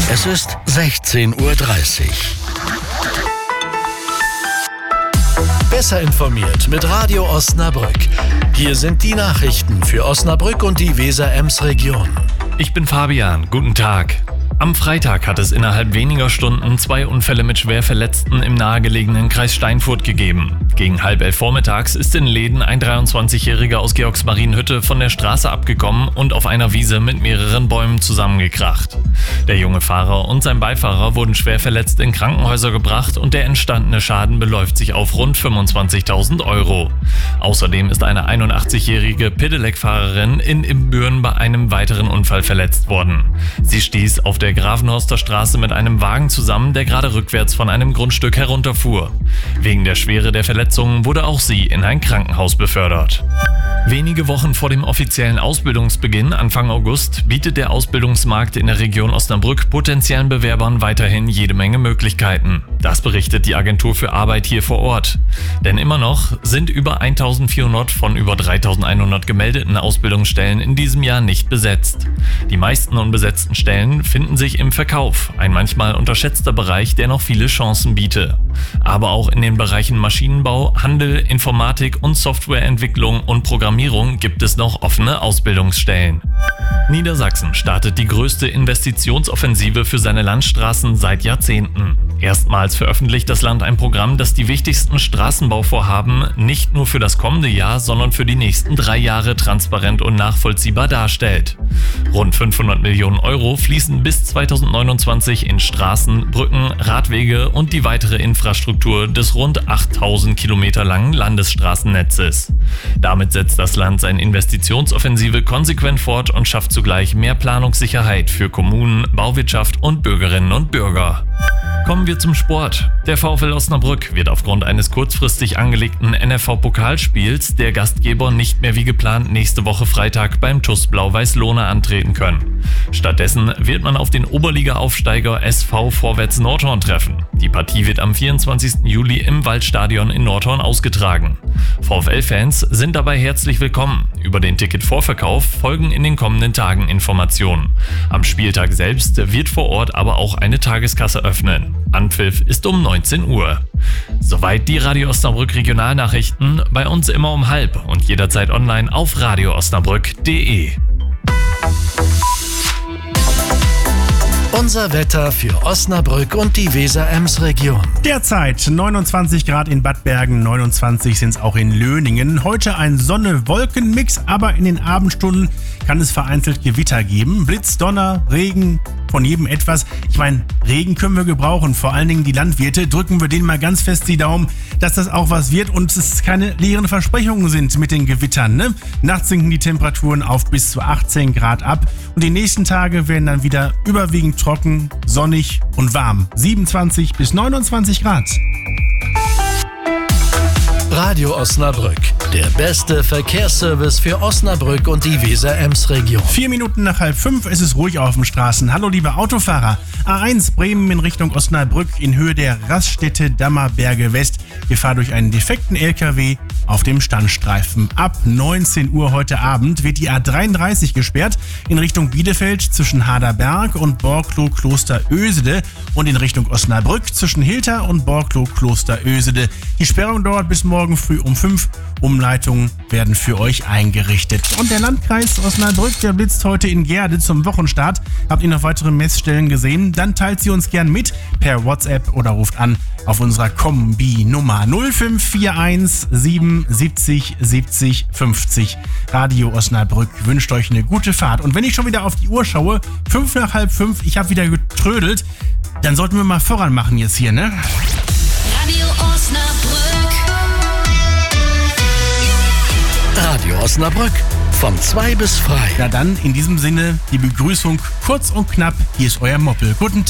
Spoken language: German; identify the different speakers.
Speaker 1: Es ist 16:30 Uhr. Besser informiert mit Radio Osnabrück. Hier sind die Nachrichten für Osnabrück und die Weser-Ems-Region.
Speaker 2: Ich bin Fabian, guten Tag. Am Freitag hat es innerhalb weniger Stunden 2 Unfälle mit Schwerverletzten im nahegelegenen Kreis Steinfurt gegeben. Gegen 10:30 vormittags ist in Läden ein 23-Jähriger aus Georgsmarienhütte von der Straße abgekommen und auf einer Wiese mit mehreren Bäumen zusammengekracht. Der junge Fahrer und sein Beifahrer wurden schwer verletzt in Krankenhäuser gebracht und der entstandene Schaden beläuft sich auf rund 25.000 Euro. Außerdem ist eine 81-jährige Pedelec-Fahrerin in Ibbenbüren bei einem weiteren Unfall verletzt worden. Sie stieß auf der Gravenhorster Straße mit einem Wagen zusammen, der gerade rückwärts von einem Grundstück herunterfuhr. Wegen der Schwere der Verletzungen wurde auch sie in ein Krankenhaus befördert. Wenige Wochen vor dem offiziellen Ausbildungsbeginn Anfang August bietet der Ausbildungsmarkt in der Region Osnabrück potenziellen Bewerbern weiterhin jede Menge Möglichkeiten. Das berichtet die Agentur für Arbeit hier vor Ort. Denn immer noch sind über 1.400 von über 3.100 gemeldeten Ausbildungsstellen in diesem Jahr nicht besetzt. Die meisten unbesetzten Stellen finden sich im Verkauf, ein manchmal unterschätzter Bereich, der noch viele Chancen bietet. Aber auch in den Bereichen Maschinenbau, Handel, Informatik und Softwareentwicklung und Programmierung gibt es noch offene Ausbildungsstellen. Niedersachsen startet die größte Investitionsoffensive für seine Landstraßen seit Jahrzehnten. Erstmals veröffentlicht das Land ein Programm, das die wichtigsten Straßenbauvorhaben nicht nur für das kommende Jahr, sondern für die nächsten 3 Jahre transparent und nachvollziehbar darstellt. Rund 500 Millionen Euro fließen bis 2029 in Straßen, Brücken, Radwege und die weitere Infrastruktur des rund 8.000 Kilometer langen Landesstraßennetzes. Damit setzt das Land seine Investitionsoffensive konsequent fort und schafft zugleich mehr Planungssicherheit für Kommunen, Bauwirtschaft und Bürgerinnen und Bürger. Kommen wir zum Sport. Der VfL Osnabrück wird aufgrund eines kurzfristig angelegten NRV-Pokalspiels der Gastgeber nicht mehr wie geplant nächste Woche Freitag beim TuS Blau-Weiß-Lohne antreten können. Stattdessen wird man auf den Oberliga-Aufsteiger SV Vorwärts Nordhorn treffen. Die Partie wird am 24. Juli im Waldstadion in Nordhorn ausgetragen. VfL-Fans sind dabei herzlich willkommen. Über den Ticketvorverkauf folgen in den kommenden Tagen Informationen. Am Spieltag selbst wird vor Ort aber auch eine Tageskasse öffnen. Anpfiff ist um 19 Uhr. Soweit die Radio Osnabrück Regionalnachrichten, bei uns immer um 12:30 und jederzeit online auf radioosnabrück.de.
Speaker 1: Unser Wetter für Osnabrück und die Weser-Ems-Region.
Speaker 3: Derzeit 29 Grad in Bad Bergen, 29 sind es auch in Löningen. Heute ein Sonne-Wolken-Mix, aber in den Abendstunden kann es vereinzelt Gewitter geben. Blitz, Donner, Regen, von jedem etwas. Ich meine, Regen können wir gebrauchen, vor allen Dingen die Landwirte. Drücken wir denen mal ganz fest die Daumen, dass das auch was wird und es keine leeren Versprechungen sind mit den Gewittern. Ne? Nachts sinken die Temperaturen auf bis zu 18 Grad ab und die nächsten Tage werden dann wieder überwiegend trocken, sonnig und warm. 27 bis 29 Grad.
Speaker 1: Radio Osnabrück, der beste Verkehrsservice für Osnabrück und die Weser-Ems-Region.
Speaker 3: 4 Minuten nach 4:30, es ist ruhig auf den Straßen. Hallo liebe Autofahrer. A1 Bremen in Richtung Osnabrück in Höhe der Raststätte Dammerberge West. Gefahr durch einen defekten LKW auf dem Standstreifen. Ab 19 Uhr heute Abend wird die A33 gesperrt in Richtung Bielefeld zwischen Haderberg und Borklow-Kloster-Ösede und in Richtung Osnabrück zwischen Hilter und Borklow-Kloster-Ösede. Die Sperrung dauert bis morgen früh um 5. Umleitungen werden für euch eingerichtet. Und der Landkreis Osnabrück, der blitzt heute in Gerde zum Wochenstart. Habt ihr noch weitere Messstellen gesehen? Dann teilt sie uns gern mit per WhatsApp oder ruft an auf unserer Kombi-Nummer 0541 77 70 50. Radio Osnabrück wünscht euch eine gute Fahrt. Und wenn ich schon wieder auf die Uhr schaue, 5 nach 4:30, ich habe wieder getrödelt, dann sollten wir mal voran machen jetzt hier, ne?
Speaker 4: Radio Osnabrück.
Speaker 1: Radio Osnabrück, von 2 bis frei.
Speaker 3: Na dann, in diesem Sinne, die Begrüßung kurz und knapp. Hier ist euer Moppel. Guten Tag.